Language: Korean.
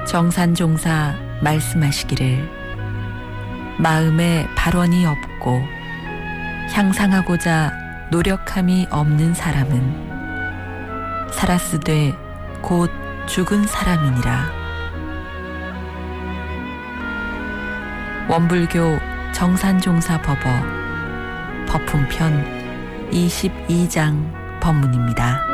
정산종사 말씀하시기를 마음에 발원이 없고 향상하고자 노력함이 없는 사람은 살았으되 곧 죽은 사람이니라. 원불교 정산종사 법어 법품편 22장 법문입니다.